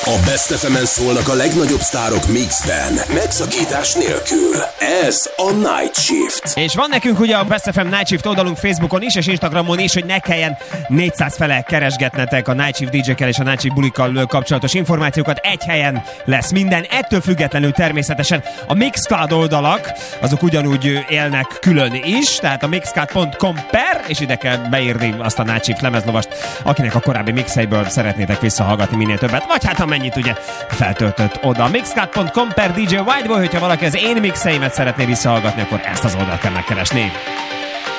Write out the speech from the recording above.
A Best FM-en szólnak a legnagyobb sztárok mixben, megszakítás nélkül. Ez a Night Shift. És van nekünk ugye a Best FM Night Shift oldalunk Facebookon is, és Instagramon is, hogy ne kelljen 400 fele keresgetnetek a Night Shift DJ-kkel és a Night Shift bulikkal kapcsolatos információkat. Egy helyen lesz minden. Ettől függetlenül természetesen a Mixcloud oldalak, azok ugyanúgy élnek külön is, tehát a mixcloud.com és ide kell beírni azt a Night Shift lemezlovast, akinek a korábbi mixeiből szeretnétek visszahallgatni minél többet, vagy hát amennyit ugye feltöltött oda. Mixcloud.com/DJ Whiteboy, hogyha valaki az én mixeimet szeretné visszahallgatni, akkor ezt az oldalt kell megkeresni.